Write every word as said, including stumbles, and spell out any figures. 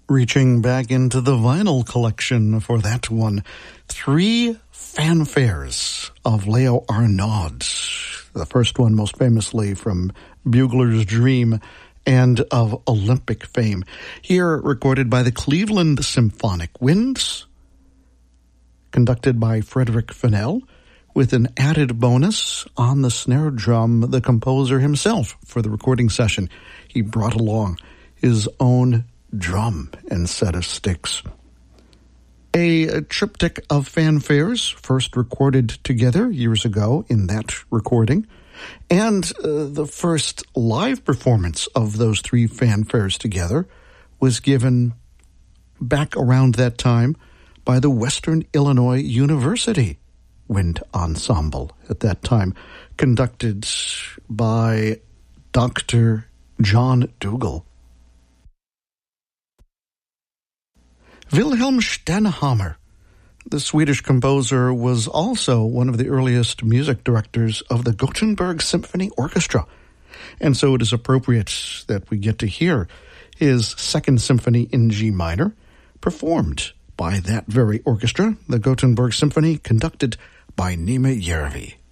Reaching back into the vinyl collection for that one, three fanfares of Leo Arnaud. The first one most famously from Bugler's Dream and of Olympic fame. Here recorded by the Cleveland Symphonic Winds, conducted by Frederick Fennell, with an added bonus on the snare drum, the composer himself for the recording session. He brought along his own drum and set of sticks. A, a triptych of fanfares, first recorded together years ago in that recording, and uh, the first live performance of those three fanfares together was given back around that time by the Western Illinois University Wind Ensemble at that time, conducted by Doctor John Dougal. Wilhelm Stenhammar, the Swedish composer, was also one of the earliest music directors of the Gothenburg Symphony Orchestra. And so it is appropriate that we get to hear his Second Symphony in G minor, performed by that very orchestra, the Gothenburg Symphony, conducted by Nima Järvi.